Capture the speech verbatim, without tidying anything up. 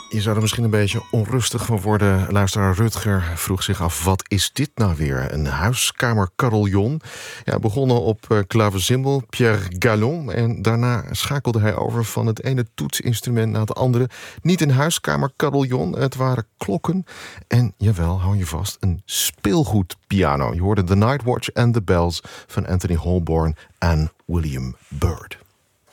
Je zou er misschien een beetje onrustig van worden. Luisteraar Rutger vroeg zich af, wat is dit nou weer? Een huiskamercarillon. Ja, begonnen op uh, klavecimbal, Pierre Gallon. En daarna schakelde hij over van het ene toetsinstrument naar het andere. Niet een huiskamercarillon, het waren klokken. En jawel, hou je vast, een speelgoedpiano. Je hoorde The Night Watch and the Bells van Anthony Holborn en William Byrd.